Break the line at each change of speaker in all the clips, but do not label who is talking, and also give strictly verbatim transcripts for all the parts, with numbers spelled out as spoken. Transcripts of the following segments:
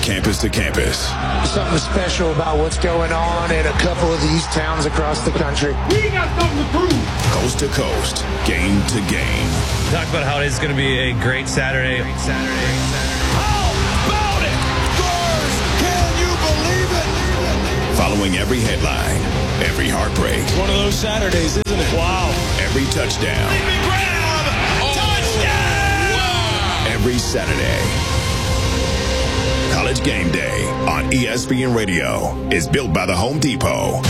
campus to campus.
Something special about what's going on in a couple of these towns across the country.
We got something to prove.
Coast to coast, game to game.
Talk about how it's going to be a great Saturday. Great Saturday. Great Saturday.
How about it?
Scores! Can you believe it?
Following every headline, every heartbreak.
It's one of those Saturdays, isn't it? Wow.
Every touchdown.
Grab! Oh. Touchdown! Wow.
Every Saturday. College Game Day on E S P N Radio is built by the Home Depot.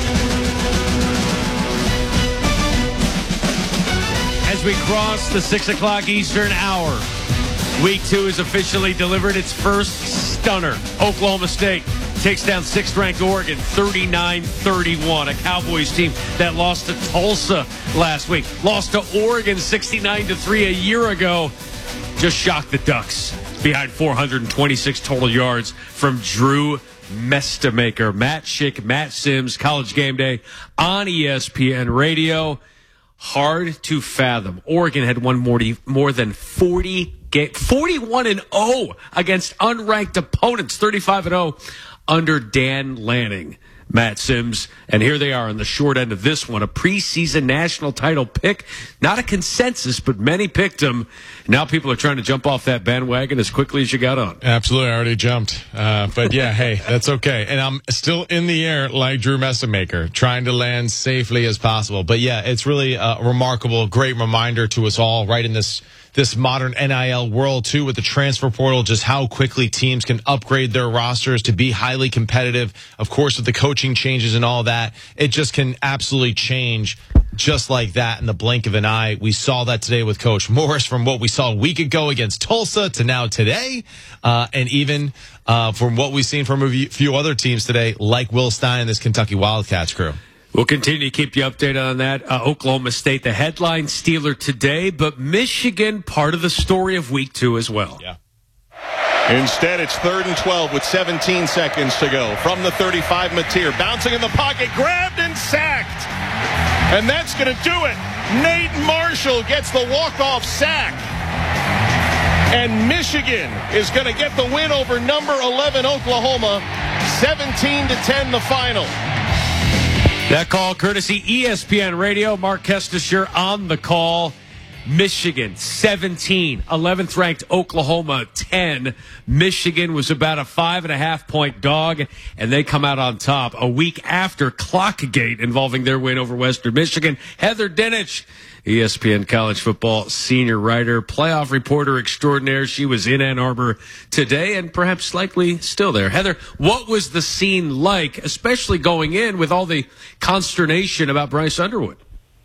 As we cross the six o'clock Eastern hour, week two is officially delivered its first stunner. Oklahoma State takes down sixth-ranked Oregon thirty-nine thirty-one. A Cowboys team that lost to Tulsa last week, lost to Oregon sixty-nine to three a year ago. Just shocked the Ducks behind four hundred twenty-six total yards from Drew Mestamaker. Matt Schick, Matt Sims, College Game Day on E S P N Radio. Hard to fathom. Oregon had won more, more than forty games, forty-one and oh against unranked opponents, thirty-five and oh under Dan Lanning. Matt Sims, and here they are on the short end of this one, a preseason national title pick. Not a consensus, but many picked him. Now people are trying to jump off that bandwagon as quickly as you got on.
Absolutely, I already jumped. Uh, but yeah, hey, that's okay. And I'm still in the air like Drew Mestamaker, trying to land safely as possible. But yeah, it's really a remarkable, great reminder to us all right in this this modern N I L world, too, with the transfer portal, just how quickly teams can upgrade their rosters to be highly competitive. Of course, with the coaching changes and all that, it just can absolutely change just like that in the blink of an eye. We saw that today with Coach Morris, from what we saw a week ago against Tulsa to now today, uh, and even uh, from what we've seen from a few other teams today, like Will Stein and this Kentucky Wildcats crew.
We'll continue to keep you updated on that. Uh, Oklahoma State, the headline stealer today, but Michigan, part of the story of week two as well.
Yeah.
Instead, it's third and twelve with seventeen seconds to go. From the thirty-five, Mateer bouncing in the pocket, grabbed and sacked. And that's going to do it. Nate Marshall gets the walk-off sack. And Michigan is going to get the win over number eleven Oklahoma. seventeen to ten the final.
That call courtesy E S P N Radio. Mark Kestisher on the call. Michigan seventeen, eleventh ranked Oklahoma ten. Michigan was about a five and a half point dog, and they come out on top a week after Clockgate involving their win over Western Michigan. Heather Dinich, E S P N college football senior writer, playoff reporter extraordinaire. She was in Ann Arbor today and perhaps likely still there. Heather, what was the scene like, especially going in with all the consternation about Bryce Underwood?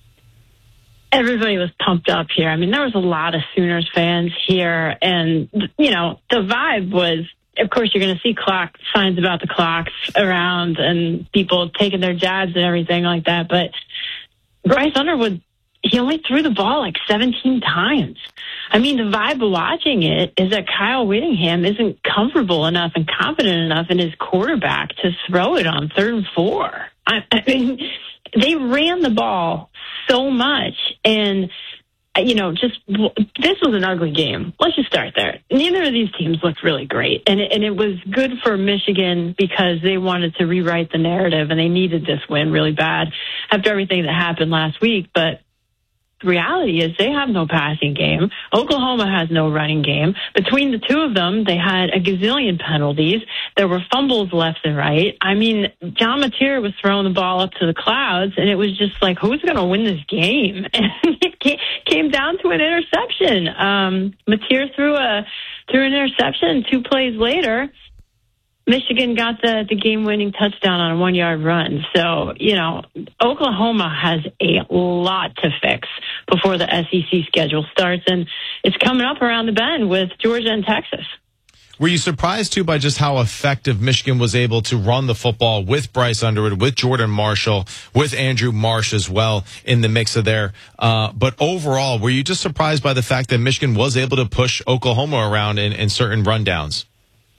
Everybody was pumped up here. I mean, there was a lot of Sooners fans here, and, you know, the vibe was, of course, you're going to see clock signs about the clocks around and people taking their jabs and everything like that. But Bryce Underwood, he only threw the ball like seventeen times. I mean, the vibe of watching it is that Kyle Whittingham isn't comfortable enough and confident enough in his quarterback to throw it on third and four. I, I mean, they ran the ball so much, and, you know, just this was an ugly game. Let's just start there. Neither of these teams looked really great, and it, and it was good for Michigan because they wanted to rewrite the narrative, and they needed this win really bad after everything that happened last week. But the reality is they have no passing game. Oklahoma has no running game. Between the two of them, they had a gazillion penalties. There were fumbles left and right. I mean, John Mateer was throwing the ball up to the clouds, and it was just like, who's going to win this game? And it came down to an interception. Um, Mateer threw a threw an interception. Two plays later, Michigan got the, the game-winning touchdown on a one-yard run. So, you know, Oklahoma has a lot to fix before the S E C schedule starts, and it's coming up around the bend with Georgia and Texas.
Were you surprised, too, by just how effective Michigan was able to run the football with Bryce Underwood, with Jordan Marshall, with Andrew Marsh as well in the mix of there? Uh, but overall, were you just surprised by the fact that Michigan was able to push Oklahoma around in, in certain rundowns?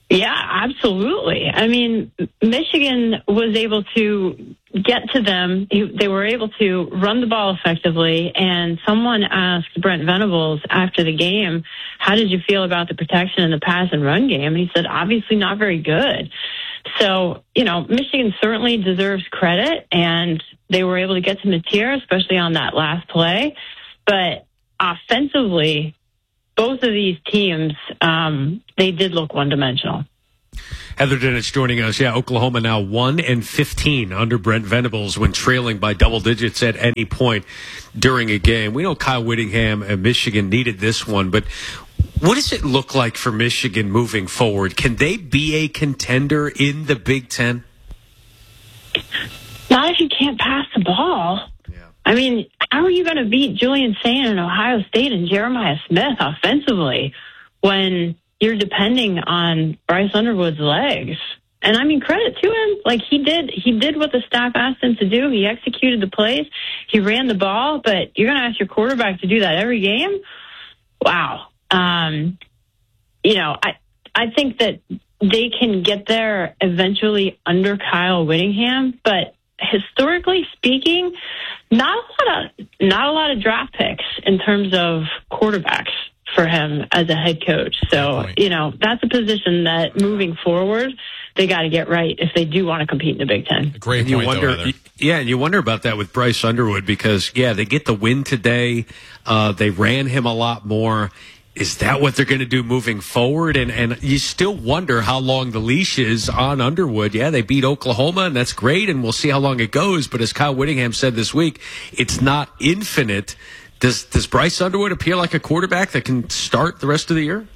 Yeah, absolutely. I mean, Michigan was able to get to them. They were able to run the ball effectively. And someone asked Brent Venables after the game, how did you feel about the protection in the pass and run game? And he said, obviously not very good. So, you know, Michigan certainly deserves credit, and they were able to get to Mateer, especially on that last play. But offensively, both of these teams, um, they did look one-dimensional.
Heather Dinich joining us. Yeah, Oklahoma now one and fifteen under Brent Venables when trailing by double digits at any point during a game. We know Kyle Whittingham and Michigan needed this one, but what does it look like for Michigan moving forward? Can they be a contender in the Big Ten?
Not if you can't pass the ball. Yeah. I mean, how are you going to beat Julian Sain and Ohio State and Jeremiah Smith offensively when you're depending on Bryce Underwood's legs? And I mean, credit to him. Like, he did, he did what the staff asked him to do. He executed the plays. He ran the ball, but you're going to ask your quarterback to do that every game? Wow. Um, you know, I, I think that they can get there eventually under Kyle Whittingham, but historically speaking, not a lot of, not a lot of draft picks in terms of quarterbacks for him as a head coach. So, you know, that's a position that moving forward, they got to get right if they do want to compete in the Big Ten.
A great
and
point,
you wonder,
though,
yeah, and you wonder about that with Bryce Underwood because, yeah, they get the win today. Uh, they ran him a lot more. Is that what they're going to do moving forward? And and you still wonder how long the leash is on Underwood. Yeah, they beat Oklahoma, and that's great, and we'll see how long it goes. But as Kyle Whittingham said this week, it's not infinite. Does does Bryce Underwood appear like a quarterback that can start the rest of the year?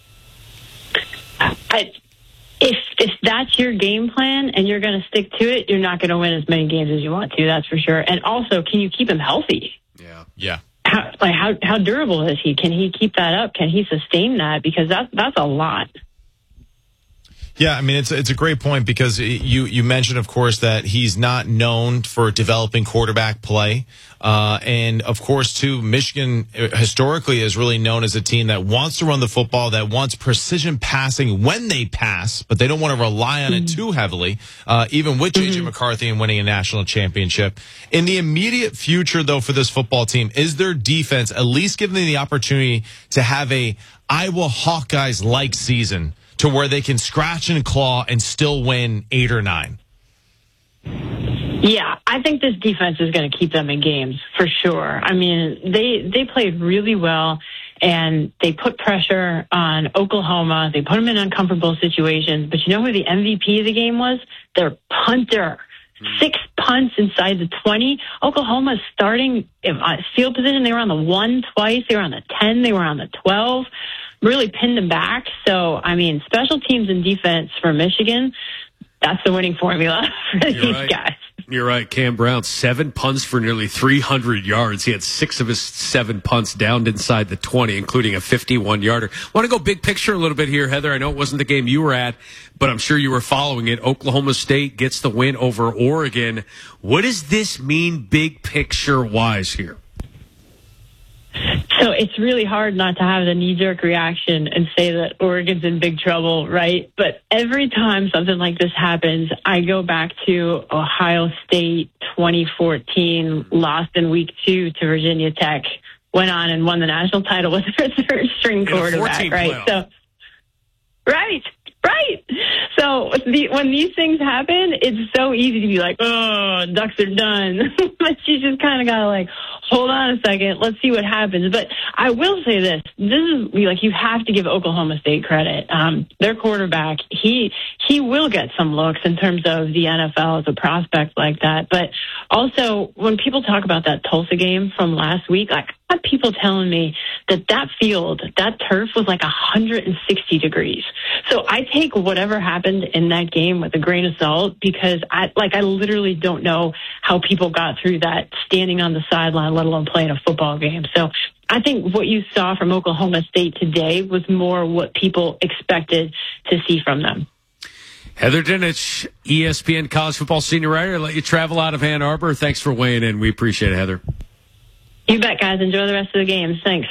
I, if if that's your game plan and you're going to stick to it, you're not going to win as many games as you want to. That's for sure. And also, can you keep him healthy?
Yeah, yeah.
How, like how how durable is he? Can he keep that up? Can he sustain that? Because that's that's a lot.
Yeah, I mean, it's it's a great point because you you mentioned, of course, that he's not known for developing quarterback play. Uh, and, of course, too, Michigan historically is really known as a team that wants to run the football, that wants precision passing when they pass, but they don't want to rely on mm-hmm. it too heavily, uh, even with J J mm-hmm. McCarthy and winning a national championship. In the immediate future, though, for this football team, is their defense at least giving them the opportunity to have a Iowa Hawkeyes-like season to where they can scratch and claw and still win eight or nine?
Yeah, I think this defense is going to keep them in games for sure. I mean, they they played really well, and they put pressure on Oklahoma. They put them in uncomfortable situations. But you know who the M V P of the game was? Their punter. Six punts inside the twenty. Oklahoma's starting field position. They were on the one twice. They were on the ten. They were on the twelve. Really pinned them back. So, I mean, special teams and defense for Michigan, that's the winning formula for
You're
these
right.
guys.
You're right. Cam Brown, seven punts for nearly three hundred yards. He had six of his seven punts downed inside the twenty, including a fifty-one yarder. Want to go big picture a little bit here, Heather? I know it wasn't the game you were at, but I'm sure you were following it. Oklahoma State gets the win over Oregon. What does this mean big picture-wise here?
So it's really hard not to have the knee-jerk reaction and say that Oregon's in big trouble, right? But every time something like this happens, I go back to Ohio State twenty fourteen, lost in week two to Virginia Tech, went on and won the national title with their third-string quarterback, right?
playoff.
So, right. Right. So the, when these things happen, it's so easy to be like, oh, Ducks are done. But you just kind of got to like, hold on a second. Let's see what happens. But I will say this. This is like, you have to give Oklahoma State credit. Um, their quarterback, he, he will get some looks in terms of the N F L as a prospect like that. But also when people talk about that Tulsa game from last week, like I had people telling me that that field, that turf was like one hundred sixty degrees. So I take whatever happened in that game with a grain of salt because I like I literally don't know how people got through that standing on the sideline, let alone playing a football game. So I think what you saw from Oklahoma State today was more what people expected to see from them.
Heather Dinich, E S P N college football senior writer, let you travel out of Ann Arbor. Thanks for weighing in. We appreciate it, Heather.
You bet, guys. Enjoy the rest of the games. Thanks.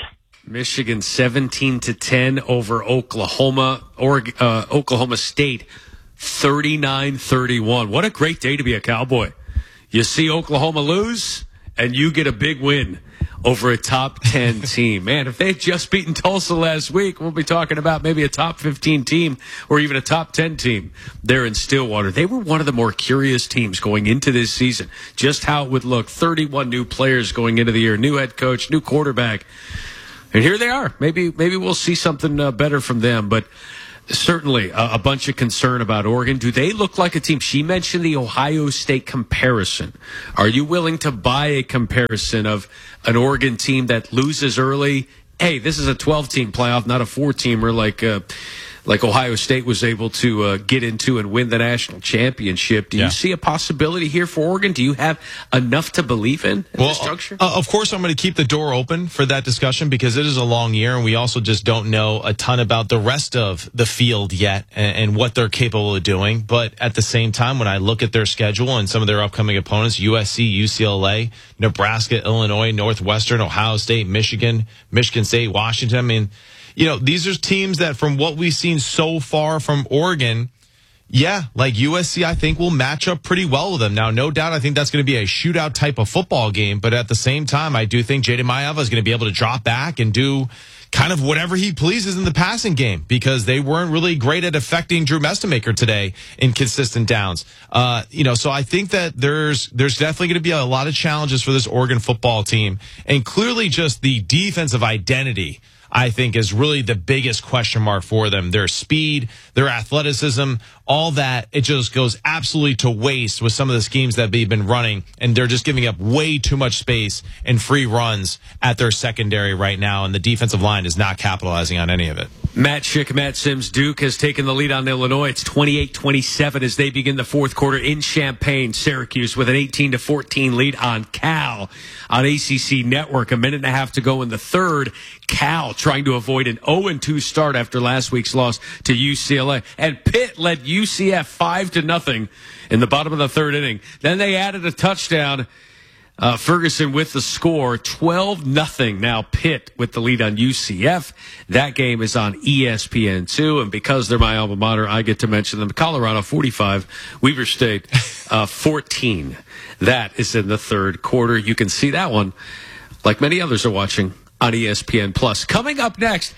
Michigan seventeen to ten over Oklahoma. Or uh, Oklahoma State thirty-nine thirty-one. What a great day to be a Cowboy. You see Oklahoma lose, and you get a big win over a top ten team. Man, if they had just beaten Tulsa last week, we'll be talking about maybe a top fifteen team or even a top ten team there in Stillwater. They were one of the more curious teams going into this season, just how it would look. thirty-one new players going into the year, new head coach, new quarterback. And here they are. Maybe maybe we'll see something uh, better from them, but certainly a, a bunch of concern about Oregon. Do they look like a team? She mentioned the Ohio State comparison. Are you willing to buy a comparison of an Oregon team that loses early? Hey, this is a twelve-team playoff, not a four-teamer like uh, like Ohio State was able to uh, get into and win the national championship. Do yeah. you see a possibility here for Oregon? Do you have enough to believe in at
well,
this juncture?
Uh, of course, I'm going to keep the door open for that discussion because it is a long year, and we also just don't know a ton about the rest of the field yet and, and what they're capable of doing. But at the same time, when I look at their schedule and some of their upcoming opponents, U S C, U C L A, Nebraska, Illinois, Northwestern, Ohio State, Michigan, Michigan State, Washington, I mean, you know, these are teams that from what we've seen so far from Oregon, yeah, like U S C, I think will match up pretty well with them. Now, no doubt, I think that's going to be a shootout type of football game. But at the same time, I do think Jaden Maiava is going to be able to drop back and do kind of whatever he pleases in the passing game because they weren't really great at affecting Drew Mestemaker today in consistent downs. Uh, you know, so I think that there's there's definitely going to be a lot of challenges for this Oregon football team, and clearly just the defensive identity, I think, is really the biggest question mark for them. Their speed, their athleticism, all that, it just goes absolutely to waste with some of the schemes that they've been running, and they're just giving up way too much space and free runs at their secondary right now, and the defensive line is not capitalizing on any of it.
Matt Schick, Matt Sims, Duke has taken the lead on Illinois. It's twenty-eight twenty-seven as they begin the fourth quarter in Champaign. Syracuse with an eighteen to fourteen lead on Cal on A C C Network. A minute and a half to go in the third. Cal trying to avoid an oh and two start after last week's loss to U C L A. And Pitt led U C F five to nothing in the bottom of the third inning. Then they added a touchdown. Uh, Ferguson with the score, twelve nothing. Now Pitt with the lead on U C F. That game is on E S P N two, and because they're my alma mater, I get to mention them. Colorado forty-five, Weber State uh, fourteen. That is in the third quarter. You can see that one, like many others are watching, on E S P N Plus. Coming up next,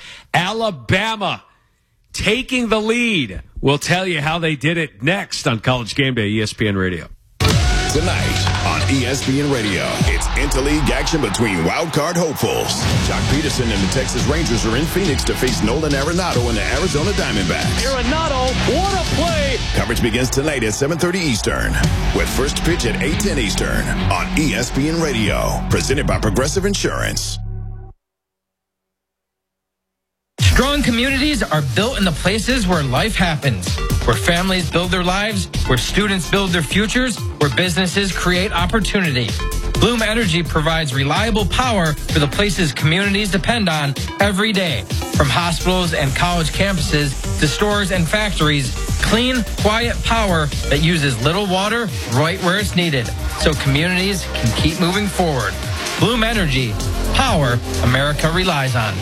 Alabama taking the lead. We'll tell you how they did it next on College Game Day, E S P N Radio.
Tonight on E S P N Radio, it's interleague action between wildcard hopefuls. Jock Peterson and the Texas Rangers are in Phoenix to face Nolan Arenado and the Arizona Diamondbacks.
Arenado, what a play!
Coverage begins tonight at seven thirty Eastern, with first pitch at eight ten Eastern on E S P N Radio, presented by Progressive Insurance.
Strong communities are built in the places where life happens, where families build their lives, where students build their futures, where businesses create opportunity. Bloom Energy provides reliable power for the places communities depend on every day. From hospitals and college campuses to stores and factories, clean, quiet power that uses little water right where it's needed, so communities can keep moving forward. Bloom Energy, power America relies on.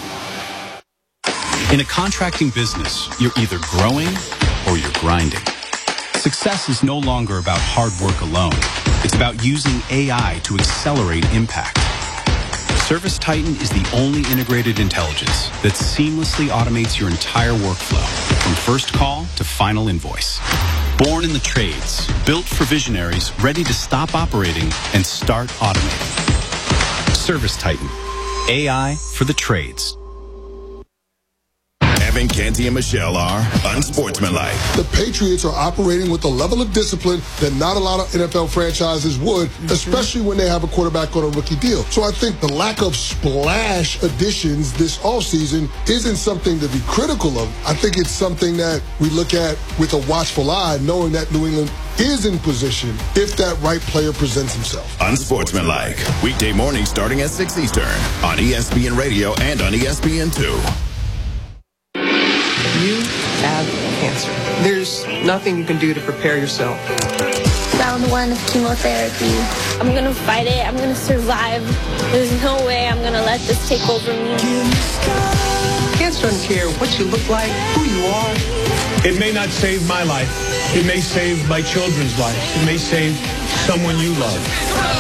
In a contracting business, you're either growing or you're grinding. Success is no longer about hard work alone. It's about using A I to accelerate impact. ServiceTitan is the only integrated intelligence that seamlessly automates your entire workflow, from first call to final invoice. Born in the trades, built for visionaries ready to stop operating and start automating. ServiceTitan, A I for the trades.
Evan, Canty, and Michelle are unsportsmanlike.
The Patriots are operating with a level of discipline that not a lot of N F L franchises would, especially when they have a quarterback on a rookie deal. So I think the lack of splash additions this offseason isn't something to be critical of. I think it's something that we look at with a watchful eye, knowing that New England is in position if that right player presents himself.
Unsportsmanlike. Weekday mornings starting at six Eastern on E S P N Radio and on E S P N two.
You have cancer. There's nothing you can do to prepare yourself. round one of chemotherapy. I'm going to fight it. I'm going to survive. There's no way I'm going to let this take over me.
Cancer doesn't care what you look like, who you are.
It may not save my life. It may save my children's lives. It may save someone you love.